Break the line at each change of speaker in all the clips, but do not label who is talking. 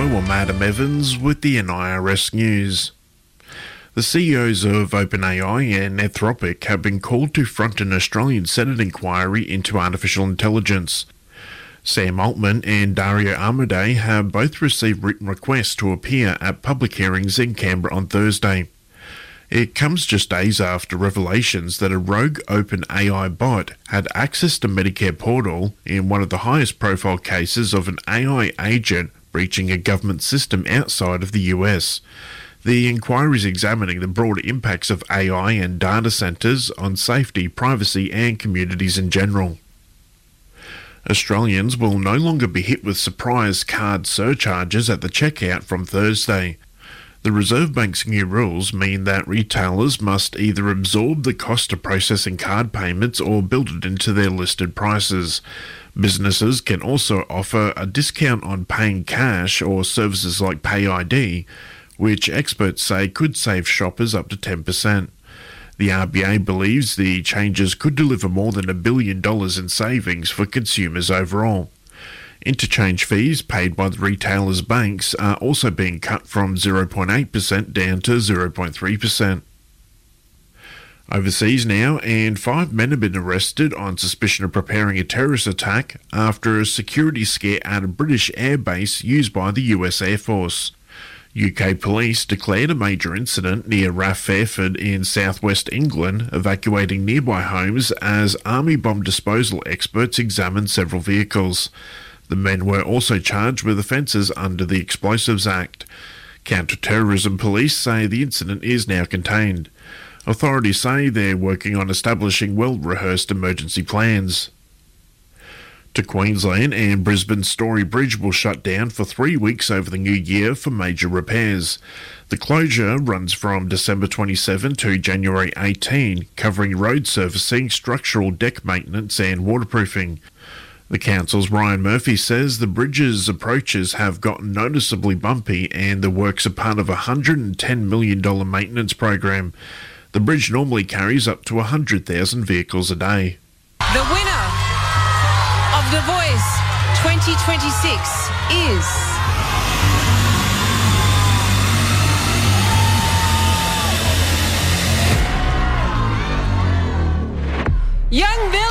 or Madam Evans with the NIRS News. The CEOs of OpenAI and Anthropic have been called to front an Australian Senate inquiry into artificial intelligence. Sam Altman and Dario Amodei have both received written requests to appear at public hearings in Canberra on Thursday. It comes just days after revelations that a rogue OpenAI bot had access to Medicare portal in one of the highest profile cases of an AI agent breaching a government system outside of the US. The inquiry is examining the broader impacts of AI and data centres on safety, privacy and communities in general. Australians will no longer be hit with surprise card surcharges at the checkout from Thursday. The Reserve Bank's new rules mean that retailers must either absorb the cost of processing card payments or build it into their listed prices. Businesses can also offer a discount on paying cash or services like PayID, which experts say could save shoppers up to 10%. The RBA believes the changes could deliver more than $1 billion in savings for consumers overall. Interchange fees paid by the retailers' banks are also being cut from 0.8% down to 0.3%. Overseas now, and 5 men have been arrested on suspicion of preparing a terrorist attack after a security scare at a British airbase used by the US Air Force. UK police declared a major incident near RAF Fairford in southwest England, evacuating nearby homes as army bomb disposal experts examined several vehicles. The men were also charged with offences under the Explosives Act. Counter-terrorism police say the incident is now contained. Authorities say they're working on establishing well-rehearsed emergency plans. To Queensland, and Brisbane's Story Bridge will shut down for 3 weeks over the new year for major repairs. The closure runs from December 27 to January 18, covering road surfacing, structural deck maintenance and waterproofing. The council's Ryan Murphy says the bridge's approaches have gotten noticeably bumpy and the works are part of a $110 million maintenance program. The bridge normally carries up to 100,000 vehicles a day.
The winner of The Voice 2026 is Young Miller.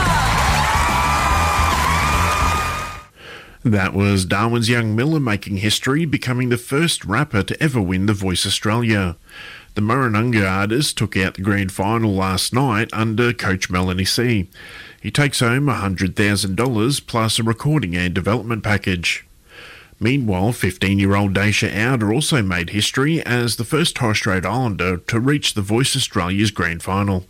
That was Darwin's Young Miller making history, becoming the first rapper to ever win The Voice Australia. The Murrununga artist took out the grand final last night under coach Melanie C. He takes home $100,000 plus a recording and development package. Meanwhile, 15-year-old Daisha Outer also made history as the first Torres Strait Islander to reach The Voice Australia's grand final.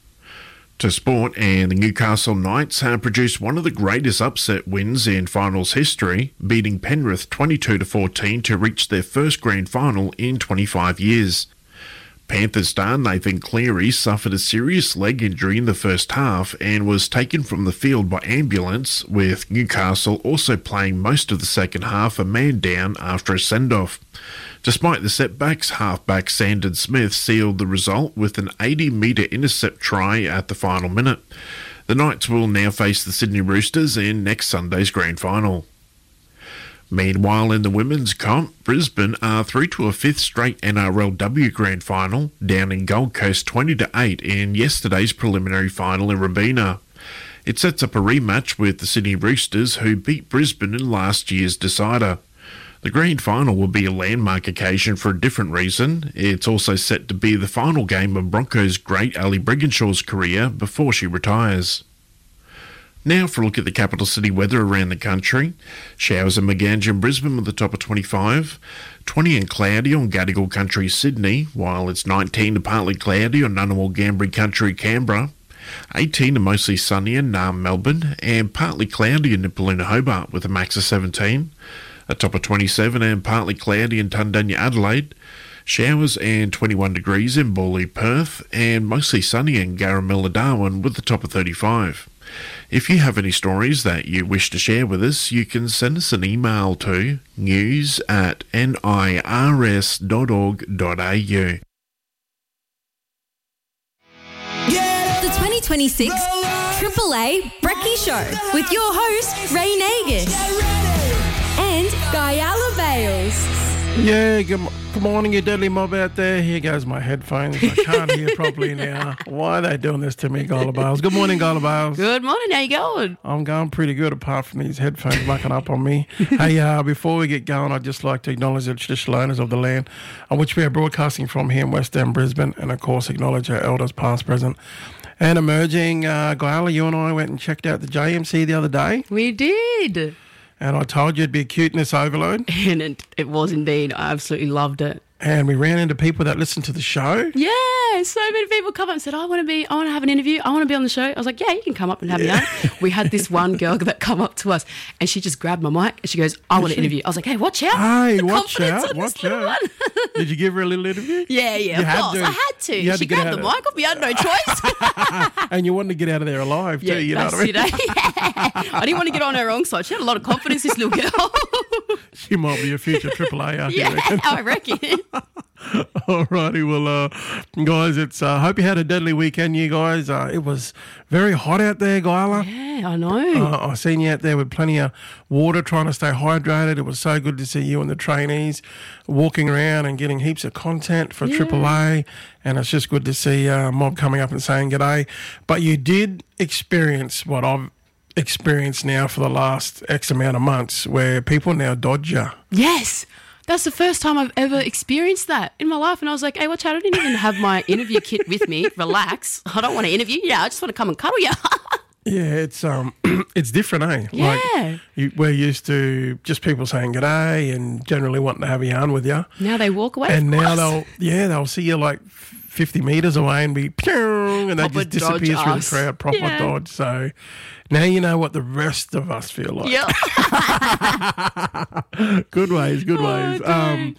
To sport, and the Newcastle Knights have produced one of the greatest upset wins in finals history, beating Penrith 22-14 to reach their first grand final in 25 years. Panthers star Nathan Cleary suffered a serious leg injury in the first half and was taken from the field by ambulance, with Newcastle also playing most of the second half a man down after a send-off. Despite the setbacks, halfback Sandon Smith sealed the result with an 80-metre intercept try at the final minute. The Knights will now face the Sydney Roosters in next Sunday's grand final. Meanwhile, in the women's comp, Brisbane are through to a 5th straight NRLW grand final, down in Gold Coast 20-8 in yesterday's preliminary final in Robina. It sets up a rematch with the Sydney Roosters, who beat Brisbane in last year's decider. The grand final will be a landmark occasion for a different reason. It's also set to be the final game of Broncos great Ali Briginshaw's career before she retires. Now for a look at the capital city weather around the country. Showers in Maganja and Brisbane with a top of 25, 20 and cloudy on Gadigal Country, Sydney, while it's 19 and partly cloudy on Ngunnawal Gambri Country, Canberra, 18 and mostly sunny in Naarm, Melbourne, and partly cloudy in Nipaluna, Hobart with a max of 17, a top of 27 and partly cloudy in Tundanya, Adelaide, showers and 21 degrees in Bawley, Perth, and mostly sunny in Garamilla, Darwin with a top of 35. If you have any stories that you wish to share with us, you can send us an email to news@nirs.org.au.
The 2026 AAA Brekkie Show with your host, Ray Nagus and Guyala Bale.
Yeah, good morning, you deadly mob out there. Here goes my headphones. I can't hear properly now. Why are they doing this to me, Gola Bales? Good morning, Gola Bales.
Good morning, how you going?
I'm going pretty good apart from these headphones mucking up on me. Hey, before we get going, I'd just like to acknowledge the traditional owners of the land on which we are broadcasting from here in West End, Brisbane, and of course acknowledge our elders past, present, and emerging. Gola, you and I went and checked out the JMC the other day.
We did.
And I told you it'd be a cuteness overload.
And it was indeed. I absolutely loved it.
And we ran into people that listened to the show.
Yeah, so many people come up and said, I want to have an interview. I want to be on the show. I was like, yeah, you can come up and have me on. We had this one girl that come up to us and she just grabbed my mic and she goes, I want to interview. I was like, hey, watch out.
Hey,
The
watch
confidence
out,
on this
watch
little
out.
one.
Did you give her a little interview?
Yeah,
You
of
had
course.
to.
I had to.
You had
She
to get
grabbed
out
the
of
mic off me. I had no choice.
And you wanted to get out of there alive too,
Yeah,
you know
that's
what I mean?
it, eh? I didn't want to get on her wrong side. She had a lot of confidence, this little girl.
She might be a future AAA, I
Yeah,
reckon.
I reckon.
Alrighty, well, guys, it's hope you had a deadly weekend, you guys. It was very hot out there, Gyla.
Yeah, I know.
I seen you out there with plenty of water, trying to stay hydrated. It was so good to see you and the trainees walking around and getting heaps of content for AAA. And it's just good to see Mob coming up and saying g'day. But you did experience what I've experienced now for the last X amount of months, where people now dodge you.
Yes. That's the first time I've ever experienced that in my life. And I was like, hey, watch out. I didn't even have my interview kit with me. Relax. I don't want to interview you. I just want to come and cuddle you.
Yeah, it's it's different, eh?
Yeah.
We're used to just people saying g'day and generally wanting to have a yarn with you.
Now they walk away
And
from
now
us.
they'll see you like 50 metres away and be pew, and they
Proper
just disappear
dodge
through
us.
the crowd, proper
Yeah.
dodge. So now you know what the rest of us feel like.
Yeah.
Good ways.
dear.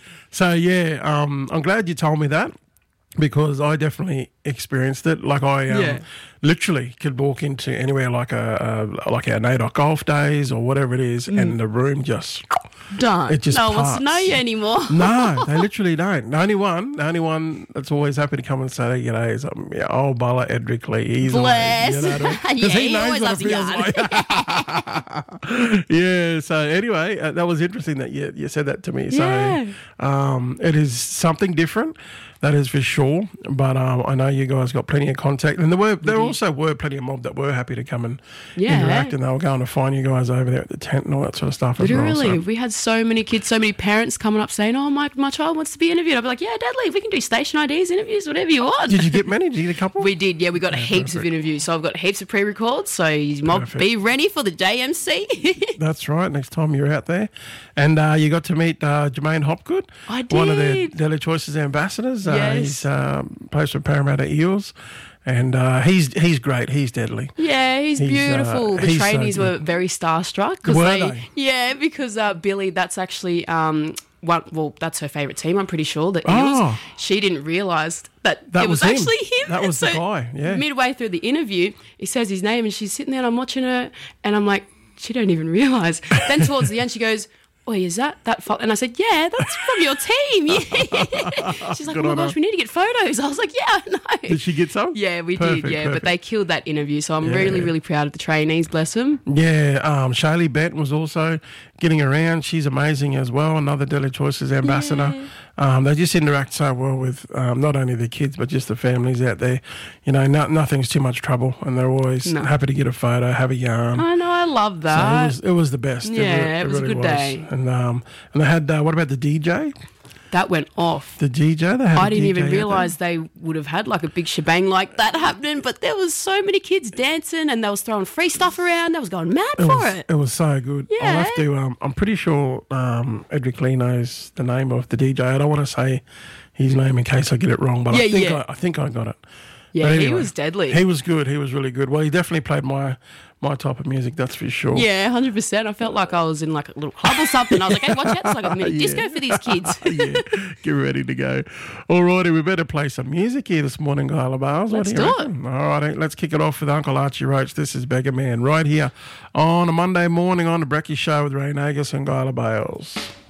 I'm glad you told me that, because I definitely experienced it. Like I literally could walk into anywhere like our NAIDOC golf days or whatever it is, and the room just
Don't.
It just
no one wants to know
parts.
you anymore.
no, they literally don't. The only one that's always happy to come and say g'day is old Bala Edric Lee. He's
Bless.
always, you know what I mean? 'Cause
Yeah,
he
he
knows
always
what
loves
it
a
feels
yarn.
like. Yeah. So anyway, that was interesting that you said that to me.
Yeah.
So it is something different. That is for sure. But I know you guys got plenty of contact, and there also were plenty of mob that were happy to come and interact, and they were going to find you guys over there at the tent and all that sort of stuff.
Literally,
as well, so.
we had so many kids, so many parents coming up saying, oh, my child wants to be interviewed. I'd be like, yeah, Deadly, we can do station IDs, interviews, whatever you want.
Did you get many? Did you get a couple?
We did, yeah. We got heaps of interviews. So I've got heaps of pre-records. So be ready for the JMC.
That's right. Next time you're out there. And you got to meet Jermaine Hopgood.
I
One of their
did.
Daily Choices ambassadors.
Yes.
He's plays for Parramatta Eels. And he's great. He's deadly.
Yeah, he's beautiful. The
he's so
trainees were
good.
very starstruck.
Were they?
Yeah, because Billy, that's actually that's her favourite team, I'm pretty sure, the Eels.
Oh.
She didn't realise that
That
it was
was him.
actually him.
That
And
was the guy, yeah.
Midway through the interview, he says his name and she's sitting there and I'm watching her and I'm like, she don't even realise. Then towards the end she goes, oh, is that and I said, yeah, that's from your team. Yeah. She's like,
Good
oh my
on her.
gosh, we need to get photos. I was like, yeah, I know.
Did she get some?
Yeah, we
Perfect,
did, yeah. But
perfect.
they killed that interview, so I'm really, really proud of the trainees, bless them.
Yeah, Shaylee Benton was also getting around. She's amazing as well, another Daily Choices ambassador. They just interact so well with not only the kids, but just the families out there. You know, nothing's too much trouble, and they're always happy to get a photo, have a yarn.
I know, I love that.
So it was the best.
Yeah, it was a
really
good day.
And they had, what about the DJ?
That went off.
The DJ? They had
I
a
didn't
DJ
even
out there?
realise they would have had like a big shebang like that happening, but there was so many kids dancing and they was throwing free stuff around. They was going mad for it.
It was so good.
Yeah.
I'll have to, I'm pretty sure Edric Lee knows the name of the DJ. I don't want to say his name in case I get it wrong, but I think I got it.
Yeah,
But
he
anyway,
was deadly.
He was good. He was really good. Well, he definitely played my type of music, that's for sure.
Yeah, 100%. I felt like I was in like a little club or something. I was like, hey, watch out, it's like a mini disco for these kids.
Yeah, get ready to go. Alrighty, we better play some music here this morning, Gyla Bales.
Let's do it.
Alrighty, let's kick it off with Uncle Archie Roach. This is Beggar Man right here on a Monday morning on the Brekkie Show with Ray Nagus and Gyla Bales.